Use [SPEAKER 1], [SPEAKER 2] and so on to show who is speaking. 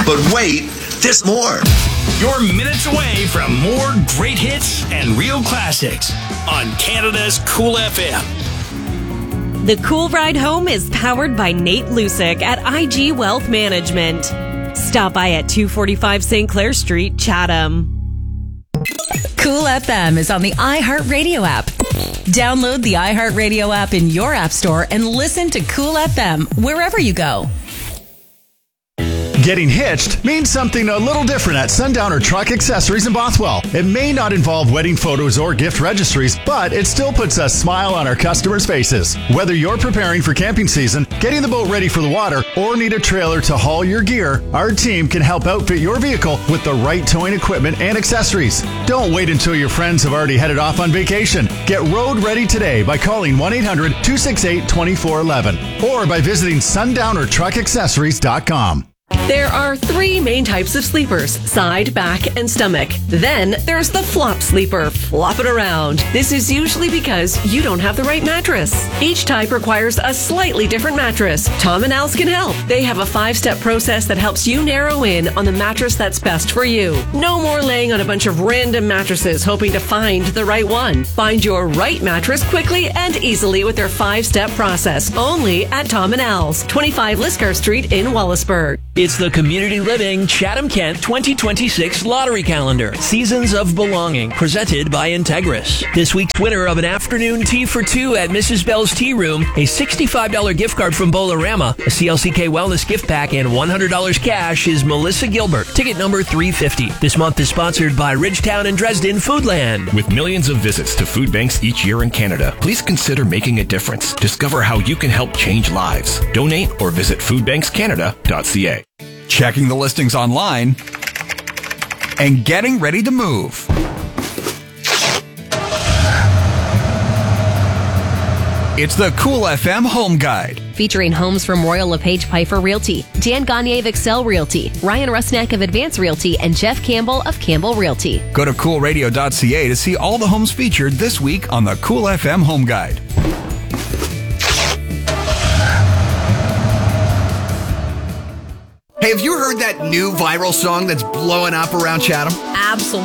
[SPEAKER 1] But wait, there's more.
[SPEAKER 2] You're minutes away from more great hits and real classics on Canada's Cool FM.
[SPEAKER 3] The Cool Ride Home is powered by Nate Lusick at IG Wealth Management. Stop by at 245 St. Clair Street, Chatham.
[SPEAKER 4] Cool FM is on the iHeartRadio app. Download the iHeartRadio app in your app store and listen to Cool FM wherever you go.
[SPEAKER 5] Getting hitched means something a little different at Sundowner Truck Accessories in Bothwell. It may not involve wedding photos or gift registries, but it still puts a smile on our customers' faces. Whether you're preparing for camping season, getting the boat ready for the water, or need a trailer to haul your gear, our team can help outfit your vehicle with the right towing equipment and accessories. Don't wait until your friends have already headed off on vacation. Get road ready today by calling 1-800-268-2411 or by visiting sundownertruckaccessories.com.
[SPEAKER 6] There are three main types of sleepers: side, back, and stomach. Then there's the flop sleeper. Flop it around. This is usually because you don't have the right mattress. Each type requires a slightly different mattress. Tom and Al's can help. They have a 5-step process that helps you narrow in on the mattress that's best for you. No more laying on a bunch of random mattresses hoping to find the right one. Find your right mattress quickly and easily with their 5-step process. Only at Tom and Al's, 25 Liscar Street in Wallaceburg.
[SPEAKER 7] It's the Community Living Chatham-Kent 2026 Lottery Calendar, Seasons of Belonging, presented by Integris. This week's winner of an afternoon tea for two at Mrs. Bell's Tea Room, a $65 gift card from Bolarama, a CLCK Wellness gift pack, and $100 cash is Melissa Gilbert, ticket number 350. This month is sponsored by Ridgetown and Dresden Foodland.
[SPEAKER 8] With millions of visits to food banks each year in Canada, please consider making a difference. Discover how you can help change lives. Donate or visit foodbankscanada.ca.
[SPEAKER 9] Checking the listings online, and getting ready to move. It's the Cool FM Home Guide.
[SPEAKER 10] Featuring homes from Royal LePage Piper Realty, Dan Gagne of Excel Realty, Ryan Rusnak of Advance Realty, and Jeff Campbell of Campbell Realty.
[SPEAKER 9] Go to coolradio.ca to see all the homes featured this week on the Cool FM Home Guide.
[SPEAKER 11] Hey, have you heard that new viral song that's blowing up around Chatham?
[SPEAKER 10] Absolutely.